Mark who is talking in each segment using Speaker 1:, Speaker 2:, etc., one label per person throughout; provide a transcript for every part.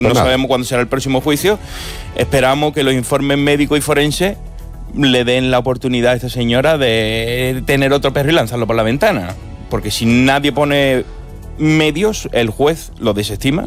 Speaker 1: No sabemos cuándo será el próximo juicio. Esperamos que los informes médicos y forenses le den la oportunidad a esta señora de tener otro perro y lanzarlo por la ventana. Porque si nadie pone medios, el juez lo desestima.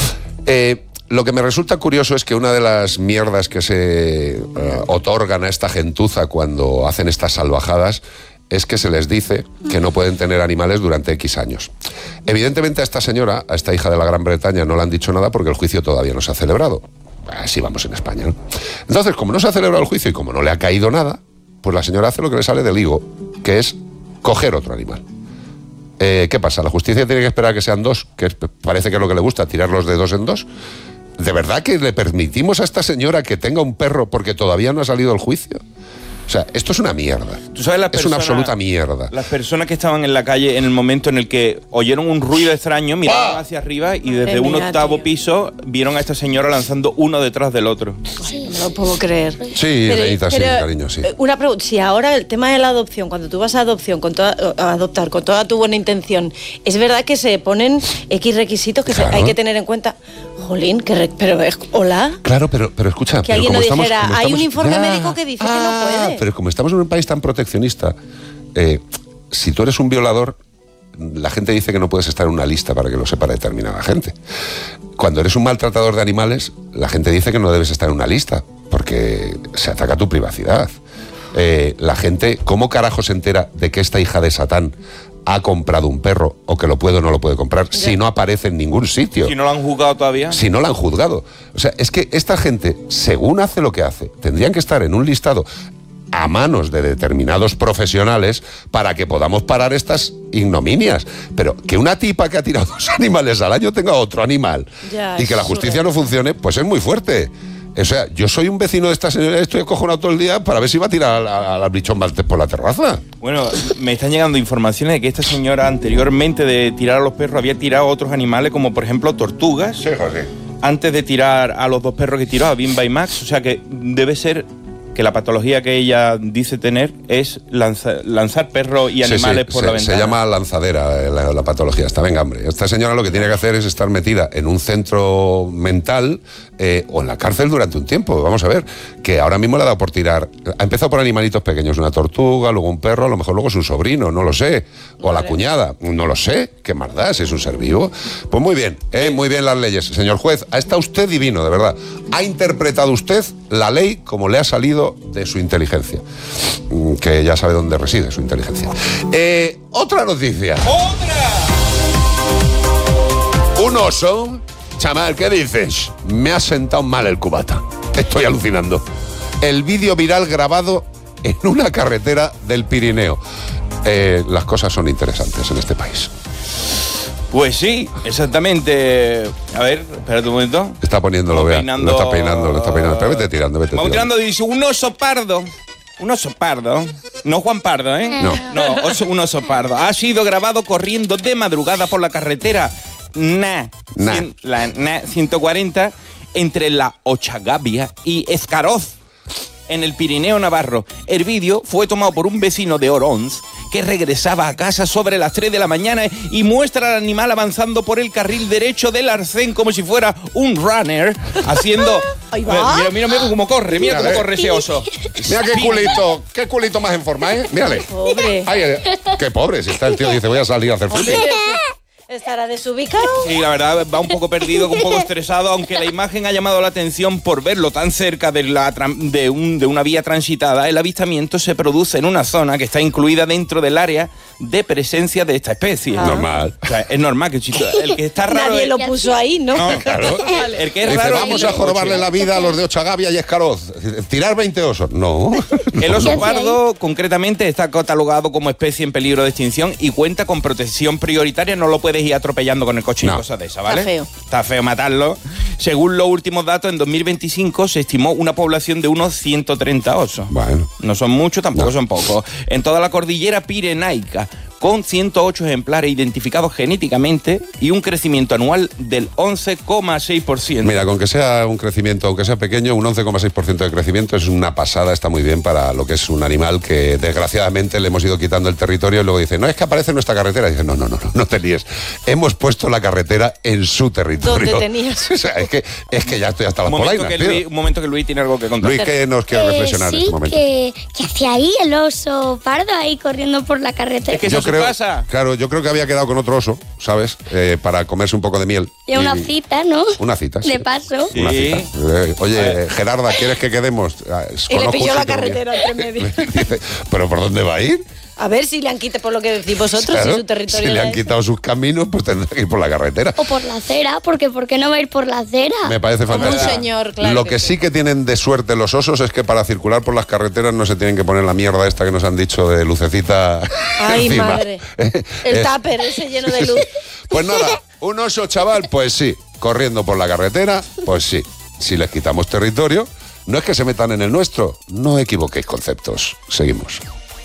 Speaker 2: Lo que me resulta curioso es que una de las mierdas que se otorgan a esta gentuza cuando hacen estas salvajadas es que se les dice que no pueden tener animales durante X años. Evidentemente a esta señora, a esta hija de la Gran Bretaña, no le han dicho nada porque el juicio todavía no se ha celebrado. Así vamos en España, ¿no? Entonces, como no se ha celebrado el juicio y como no le ha caído nada, pues la señora hace lo que le sale del higo, que es coger otro animal. ¿Qué pasa? ¿La justicia tiene que esperar a que sean dos? Que parece que es lo que le gusta, tirarlos de dos en dos. ¿De verdad que le permitimos a esta señora que tenga un perro porque todavía no ha salido el juicio? O sea, esto es una mierda.
Speaker 1: ¿Tú sabes
Speaker 2: es una absoluta mierda.
Speaker 1: Las personas que estaban en la calle en el momento en el que oyeron un ruido extraño, miraron hacia arriba y desde un octavo piso vieron a esta señora lanzando uno detrás del otro.
Speaker 3: Sí, no lo puedo creer.
Speaker 2: Sí, Benita, sí, cariño, sí.
Speaker 3: Una pregunta, si ahora el tema de la adopción, cuando tú vas a adopción a adoptar con toda tu buena intención, ¿es verdad que se ponen X requisitos que hay que tener en cuenta? Jolín, ¿hola?
Speaker 2: Claro, pero escucha...
Speaker 3: Que alguien nos dijera, hay un informe médico que dice que no puede.
Speaker 2: Pero como estamos en un país tan proteccionista, si tú eres un violador, la gente dice que no puedes estar en una lista para que lo sepa determinada gente. Cuando eres un maltratador de animales, la gente dice que no debes estar en una lista, porque se ataca tu privacidad. La gente, ¿cómo carajo se entera de que esta hija de Satán ha comprado un perro o que lo puede o no lo puede comprar si no aparece en ningún sitio?
Speaker 1: Si no lo han juzgado todavía.
Speaker 2: Si no lo han juzgado. O sea, es que esta gente, según hace lo que hace, tendrían que estar en un listado a manos de determinados profesionales para que podamos parar estas ignominias. Pero que una tipa que ha tirado 2 animales al año tenga otro animal y que la justicia no funcione, pues es muy fuerte. O sea, yo soy un vecino de esta señora y estoy acojonado todo el día para ver si va a tirar a la bichón maltés por la terraza.
Speaker 1: Bueno, me están llegando informaciones de que esta señora anteriormente de tirar a los perros había tirado a otros animales como por ejemplo tortugas.
Speaker 2: Sí, José.
Speaker 1: Antes de tirar a los 2 perros que tiró, a Bimba y Max. O sea que debe ser que la patología que ella dice tener es lanzar perros y animales por la ventana.
Speaker 2: Se llama lanzadera la patología esta. Venga, hombre, esta señora lo que tiene que hacer es estar metida en un centro mental o en la cárcel durante un tiempo. Vamos a ver, que ahora mismo le ha dado por tirar. Ha empezado por animalitos pequeños, una tortuga, luego un perro, a lo mejor luego su sobrino, no lo sé. O la cuñada, no lo sé. ¿Qué más da si es un ser vivo? Pues muy bien las leyes. Señor juez, ha estado usted divino, de verdad. Ha interpretado usted la ley como le ha salido de su inteligencia, que ya sabe dónde reside su inteligencia. Otra noticia.
Speaker 1: ¡Otra!
Speaker 2: Un oso. Chamal, ¿qué dices? Me ha sentado mal el cubata. Estoy alucinando. El vídeo viral grabado en una carretera del Pirineo. Las cosas son interesantes en este país.
Speaker 1: Pues sí, exactamente. A ver, espérate un momento.
Speaker 2: Está poniéndolo, vea. Lo está peinando. Pero vete tirando.
Speaker 1: Vamos tirando, dice, un oso pardo. Un oso pardo. No Juan Pardo, ¿eh?
Speaker 2: No,
Speaker 1: un oso pardo. Ha sido grabado corriendo de madrugada por la carretera La 140 entre la Ochagavia y Escaroz, en el Pirineo Navarro. El vídeo fue tomado por un vecino de Orons que regresaba a casa sobre las 3 de la mañana y muestra al animal avanzando por el carril derecho del arcén como si fuera un runner, haciendo...
Speaker 3: Ahí va.
Speaker 1: Mira cómo corre, mira cómo corre ese oso.
Speaker 2: Mira qué culito más en forma, ¿eh? Mírale.
Speaker 3: Pobre.
Speaker 2: Ay, qué pobre, si está el tío dice voy a salir a hacer fútbol.
Speaker 3: ¿Estará desubicado?
Speaker 1: Sí, la verdad, va un poco perdido, un poco estresado, aunque la imagen ha llamado la atención por verlo tan cerca de una vía transitada. El avistamiento se produce en una zona que está incluida dentro del área de presencia de esta especie.
Speaker 2: Normal.
Speaker 1: O sea, es normal que el que está raro...
Speaker 3: Nadie lo puso ahí, ¿no?
Speaker 2: Claro.
Speaker 1: El que es
Speaker 2: Dice,
Speaker 1: raro...
Speaker 2: vamos a jorobarle la vida a los de Ochagavia y Escaroz. Tirar 20 osos. No.
Speaker 1: El oso pardo, concretamente, está catalogado como especie en peligro de extinción y cuenta con protección prioritaria. No lo puedes ir atropellando con el coche y cosas de esas, ¿vale?
Speaker 3: Está feo.
Speaker 1: Está feo matarlo. Según los últimos datos, en 2025 se estimó una población de unos 130 osos.
Speaker 2: Bueno.
Speaker 1: No son muchos, tampoco son pocos. En toda la cordillera pirenaica. con 108 ejemplares identificados genéticamente y un crecimiento anual del 11,6%.
Speaker 2: Mira, con que sea un crecimiento, aunque sea pequeño, un 11,6% de crecimiento es una pasada, está muy bien para lo que es un animal que desgraciadamente le hemos ido quitando el territorio y luego dice, no, es que aparece en nuestra carretera. Y dice, no te líes. Hemos puesto la carretera en su territorio.
Speaker 3: ¿Dónde tenías?
Speaker 2: O sea, es que ya estoy hasta las polainas.
Speaker 1: Un momento que Luis tiene algo que contar.
Speaker 2: Luis, ¿qué nos quiere reflexionar en este momento?
Speaker 4: ¿Qué hacía ahí el oso pardo ahí corriendo por la carretera?
Speaker 1: Es que eso es su casa.
Speaker 2: Claro, yo creo que había quedado con otro oso, ¿sabes? Para comerse un poco de miel.
Speaker 4: Y una cita, ¿no?
Speaker 2: Una cita, sí.
Speaker 4: De paso.
Speaker 1: Sí.
Speaker 2: Una cita. Oye, Gerarda, ¿quieres que quedemos?
Speaker 3: Y le
Speaker 2: Conozco
Speaker 3: pilló
Speaker 2: un
Speaker 3: la
Speaker 2: sitio
Speaker 3: carretera entre medio.
Speaker 2: Dice, ¿pero por dónde va a ir?
Speaker 3: A ver si le han quitado por lo que decís vosotros,
Speaker 2: Claro,
Speaker 3: si su territorio
Speaker 2: si le
Speaker 3: era
Speaker 2: han
Speaker 3: ese.
Speaker 2: quitado sus caminos, pues tendrá que ir por la carretera.
Speaker 4: O por la acera, porque ¿por qué no va a ir por la acera?
Speaker 2: Me parece
Speaker 3: Como un
Speaker 2: fantástico.
Speaker 3: señor, claro.
Speaker 2: Lo que sí que tienen de suerte los osos es que para circular por las carreteras no se tienen que poner la mierda esta que nos han dicho de lucecita.
Speaker 3: Ay,
Speaker 2: encima.
Speaker 3: madre. El tupper ese lleno de luz.
Speaker 2: Pues nada, un oso chaval, pues sí, corriendo por la carretera, pues sí. Si les quitamos territorio, no es que se metan en el nuestro, no equivoquéis conceptos. Seguimos.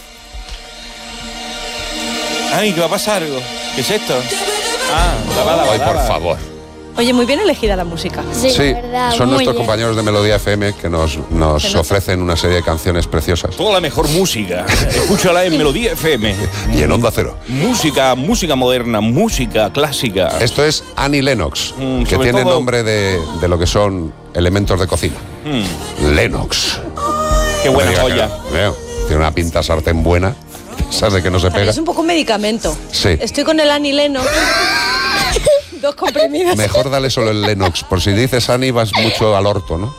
Speaker 1: Ay, que va a pasar algo. ¿Qué es esto? Ah,
Speaker 2: Ay, por favor.
Speaker 3: Oye, muy bien elegida la música.
Speaker 4: Sí,
Speaker 2: Sí,
Speaker 4: la verdad,
Speaker 2: son
Speaker 4: muy
Speaker 2: nuestros
Speaker 4: bien.
Speaker 2: compañeros de Melodía FM que nos ofrecen una serie de canciones preciosas.
Speaker 1: Toda la mejor música. Escúchala en Melodía FM.
Speaker 2: Y en Onda Cero.
Speaker 1: Música moderna, música clásica.
Speaker 2: Esto es Annie Lennox, que
Speaker 1: sobre
Speaker 2: tiene
Speaker 1: todo-
Speaker 2: nombre de lo que son elementos de cocina. Lennox.
Speaker 1: Qué buena
Speaker 2: No me digas
Speaker 1: joya.
Speaker 2: que no. Veo, tiene una pinta sartén buena. ¿Sabes de que no se
Speaker 3: También
Speaker 2: pega?
Speaker 3: es un poco un medicamento.
Speaker 2: Sí.
Speaker 3: Estoy con el anileno. 2 comprimidos.
Speaker 2: Mejor dale solo el Lennox. Por si dices Annie vas mucho al orto, ¿no?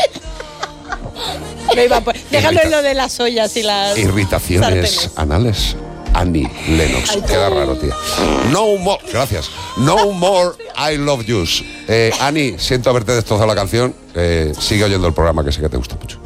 Speaker 3: No iba, pues, déjalo en lo de las ollas y las
Speaker 2: Irritaciones
Speaker 3: sartenes.
Speaker 2: anales. Annie Lennox.
Speaker 3: Ay,
Speaker 2: Queda raro, tía. No more. Gracias. No more I love yous. Annie, siento haberte destrozado la canción. Sigue oyendo el programa que sé que te gusta mucho.